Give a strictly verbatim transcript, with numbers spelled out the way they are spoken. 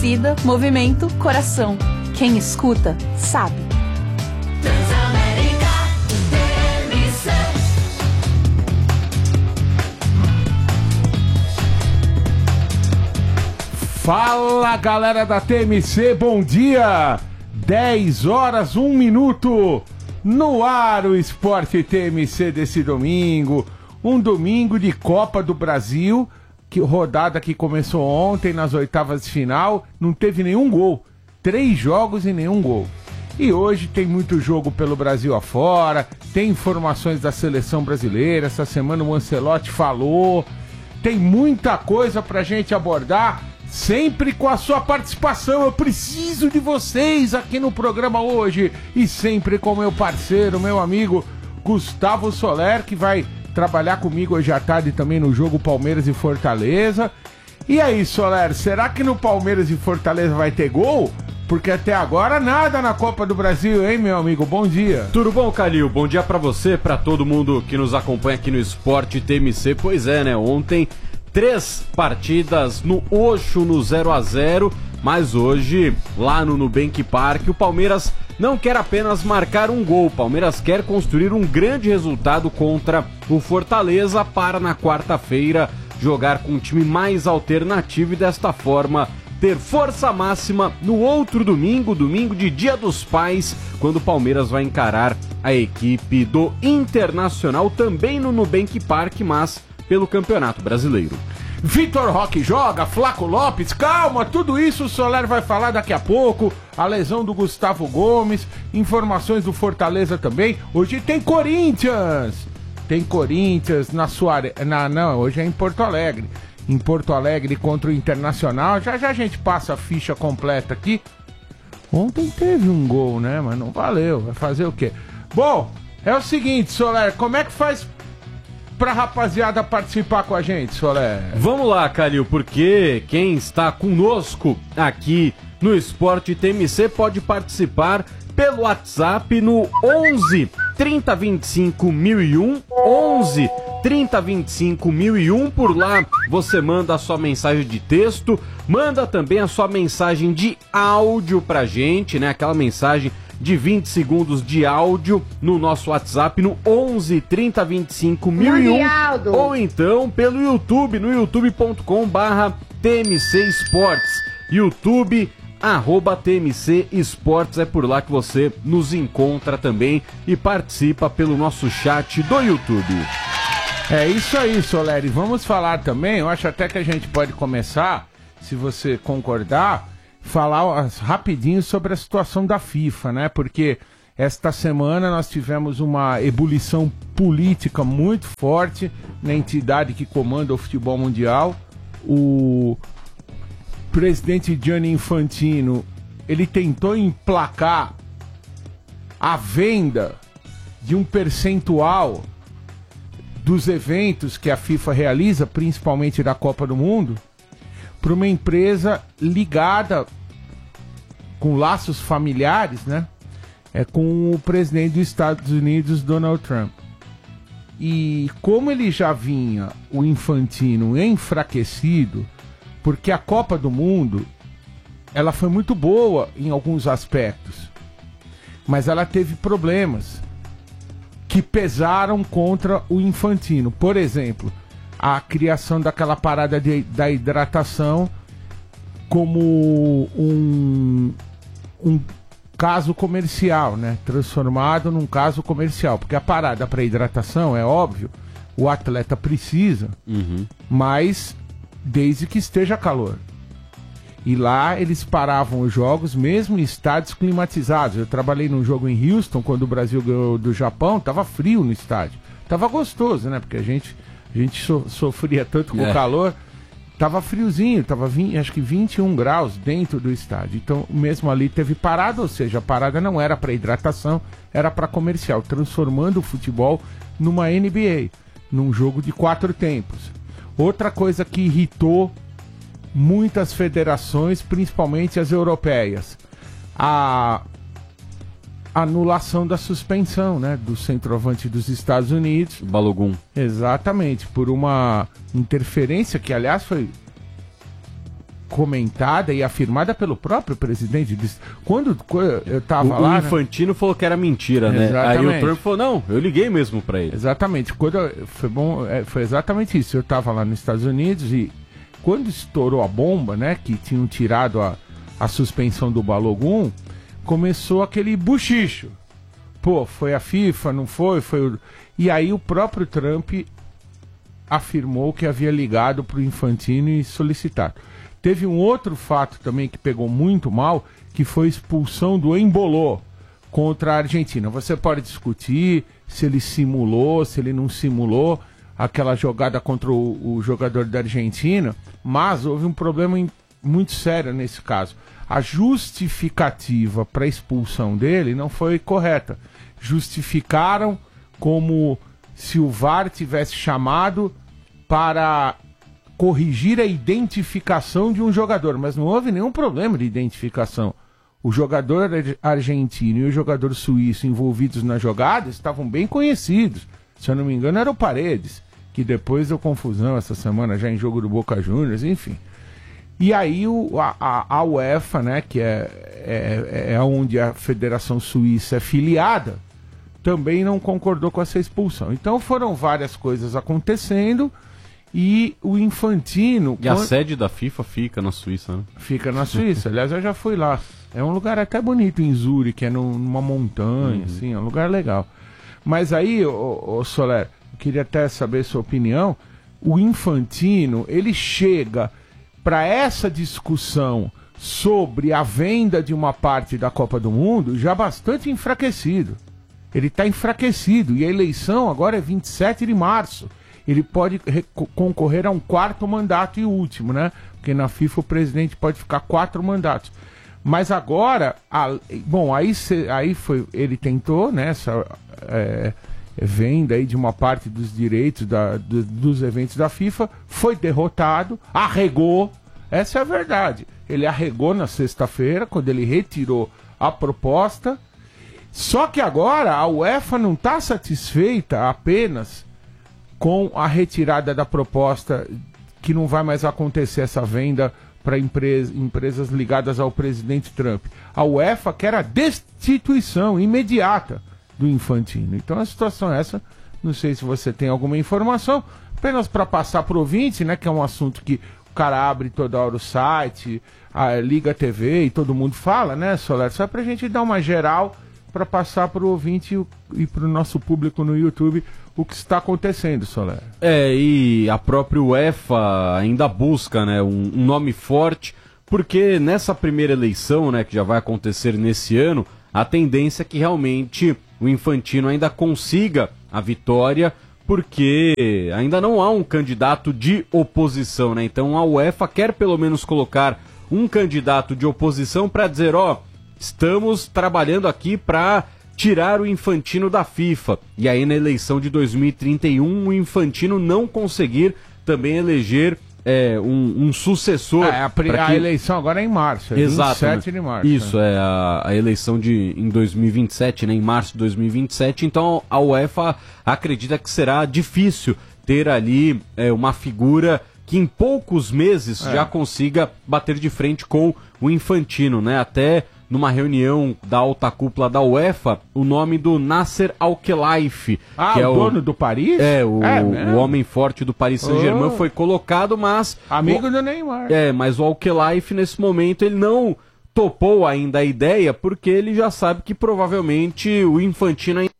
torcida, movimento, coração. Quem escuta, sabe. Transamérica T M C. Fala, galera da T M C, bom dia! dez horas, um minuto, no ar o Esporte T M C desse domingo. Um domingo de Copa do Brasil, que rodada que começou ontem nas oitavas de final, não teve nenhum gol. Três jogos e nenhum gol. E hoje tem muito jogo pelo Brasil afora, tem informações da seleção brasileira, essa semana o Ancelotti falou, tem muita coisa pra gente abordar, sempre com a sua participação. Eu preciso de vocês aqui no programa hoje, e sempre com meu parceiro, meu amigo Gustavo Soler, que vai trabalhar comigo hoje à tarde também no jogo Palmeiras e Fortaleza. E aí, Soler, será que no Palmeiras e Fortaleza vai ter gol? Porque até agora nada na Copa do Brasil, hein, meu amigo? Bom dia. Tudo bom, Calil? Bom dia pra você, pra todo mundo que nos acompanha aqui no Esporte T M C. Pois é, né? Ontem, três partidas no Oxo, no zero a zero. Mas hoje, lá no Nubank Park, o Palmeiras não quer apenas marcar um gol. O Palmeiras quer construir um grande resultado contra o Fortaleza para, na quarta-feira, jogar com um time mais alternativo e, desta forma, ter força máxima no outro domingo, domingo de Dia dos Pais, quando o Palmeiras vai encarar a equipe do Internacional, também no Nubank Park, mas pelo Campeonato Brasileiro. Vitor Roque joga, Flaco Lopes, calma, tudo isso o Soler vai falar daqui a pouco. A lesão do Gustavo Gomes, informações do Fortaleza também. Hoje tem Corinthians, tem Corinthians na sua na não, hoje é em Porto Alegre. Em Porto Alegre contra o Internacional. Já já a gente passa a ficha completa aqui. Ontem teve um gol, né, mas não valeu. Vai fazer o quê? Bom, é o seguinte, Soler, como é que faz pra rapaziada participar com a gente, Soler? Vamos lá, Calil, porque quem está conosco aqui no Esporte T M C pode participar pelo WhatsApp no onze trinta vinte e cinco mil e um, onze trinta vinte e cinco mil e um. Por lá você manda a sua mensagem de texto, manda também a sua mensagem de áudio pra gente, né? Aquela mensagem de vinte segundos de áudio no nosso WhatsApp no onze trinta vinte e cinco mil e um, ou então pelo YouTube, no youtube ponto com barra T M C Esportes, YouTube arroba T M C Esportes, é por lá que você nos encontra também e participa pelo nosso chat do YouTube. É isso aí, Soler, e vamos falar também, eu acho até que a gente pode começar, se você concordar, falar rapidinho sobre a situação da FIFA, né? Porque esta semana nós tivemos uma ebulição política muito forte na entidade que comanda o futebol mundial. O presidente Gianni Infantino, ele tentou emplacar a venda de um percentual dos eventos que a FIFA realiza, principalmente da Copa do Mundo, para uma empresa ligada com laços familiares, né? É com o presidente dos Estados Unidos, Donald Trump. E como ele já vinha, o Infantino, enfraquecido, porque a Copa do Mundo, ela foi muito boa em alguns aspectos, mas ela teve problemas que pesaram contra o Infantino. Por exemplo, a criação daquela parada de, da hidratação como um, um caso comercial, né? Transformado num caso comercial. Porque a parada para hidratação, é óbvio, o atleta precisa, uhum. mas desde que esteja calor. E lá eles paravam os jogos mesmo em estádios climatizados. Eu trabalhei num jogo em Houston, quando o Brasil ganhou do Japão, tava frio no estádio. Tava gostoso, né? Porque a gente... A gente so, sofria tanto com o é. calor, tava friozinho, tava vinte, acho que vinte e um graus dentro do estádio. Então, mesmo ali teve parada, ou seja, a parada não era para hidratação, era para comercial, transformando o futebol numa N B A, num jogo de quatro tempos. Outra coisa que irritou muitas federações, principalmente as europeias, a anulação da suspensão, né, do centroavante dos Estados Unidos, Balogun. Exatamente, por uma interferência que, aliás, foi comentada e afirmada pelo próprio presidente. Quando, quando eu tava o, lá... O Infantino né? falou que era mentira, né? Exatamente. Aí o Trump falou, não, eu liguei mesmo pra ele. Exatamente. Quando eu, foi, bom, é, foi exatamente isso. Eu tava lá nos Estados Unidos e quando estourou a bomba, né, que tinham tirado a, a suspensão do Balogun, começou aquele buchicho. Pô, foi a FIFA, não foi? Foi o... E aí o próprio Trump afirmou que havia ligado pro Infantino e solicitado. Teve um outro fato também que pegou muito mal, que foi a expulsão do Emboló contra a Argentina. Você pode discutir se ele simulou, se ele não simulou aquela jogada contra o, o jogador da Argentina, mas houve um problema em, muito sério nesse caso. A justificativa para a expulsão dele não foi correta. Justificaram como se o V A R tivesse chamado para corrigir a identificação de um jogador, mas não houve nenhum problema de identificação. O jogador argentino e o jogador suíço envolvidos na jogada estavam bem conhecidos. Se eu não me engano, era o Paredes, que depois deu confusão essa semana já em jogo do Boca Juniors, enfim. E aí o, a, a UEFA, né, que é, é, é onde a Federação Suíça é filiada, também não concordou com essa expulsão. Então foram várias coisas acontecendo e o Infantino... E a quando... sede da FIFA fica na Suíça, né? Fica na Suíça. Aliás, eu já fui lá. É um lugar até bonito em Zurique, é numa montanha, uhum. assim, é um lugar legal. Mas aí, ô, ô Soler, eu queria até saber sua opinião. O Infantino, ele chega para essa discussão sobre a venda de uma parte da Copa do Mundo já bastante enfraquecido. Ele está enfraquecido e a eleição agora é vinte e sete de março. Ele pode concorrer a um quarto mandato e último, né? Porque na FIFA o presidente pode ficar quatro mandatos. Mas agora, a, bom, aí, cê, aí foi, ele tentou, né, essa é, venda aí de uma parte dos direitos da, do, dos eventos da FIFA, foi derrotado, arregou, essa é a verdade. Ele arregou na sexta-feira, quando ele retirou a proposta. Só que agora a UEFA não está satisfeita apenas com a retirada da proposta, que não vai mais acontecer essa venda para empresa, empresas ligadas ao presidente Trump. A UEFA quer a destituição imediata do Infantino. Então a situação é essa. Não sei se você tem alguma informação, apenas para passar para o ouvinte, né, que é um assunto que o cara abre toda hora o site, a, liga a T V e todo mundo fala, né, Soler? Só para a gente dar uma geral, para passar para o ouvinte e, e para o nosso público no YouTube o que está acontecendo, Soler. É, e a própria UEFA ainda busca, né, um, um nome forte, porque nessa primeira eleição, né, que já vai acontecer nesse ano, a tendência é que realmente o Infantino ainda consiga a vitória, porque ainda não há um candidato de oposição, né? Então a UEFA quer pelo menos colocar um candidato de oposição para dizer, ó, estamos trabalhando aqui para tirar o Infantino da FIFA. E aí na eleição de dois mil e trinta e um o Infantino não conseguir também eleger é, um, um sucessor. É, a, que... a eleição agora é em março, é Exato, vinte e sete né? de março. Isso, né? é a, a eleição de, em dois mil e vinte e sete, né? Em março de dois mil e vinte e sete. Então a UEFA acredita que será difícil ter ali é, uma figura que em poucos meses é. já consiga bater de frente com o Infantino, né? Até numa reunião da alta cúpula da UEFA, o nome do Nasser Al-Khelaifi, ah, que é o o dono do Paris? É, o, é o homem forte do Paris Saint-Germain, oh. foi colocado, mas... Amigo o, do Neymar. É, mas o Al-Khelaifi, nesse momento, ele não topou ainda a ideia, porque ele já sabe que provavelmente o Infantino ainda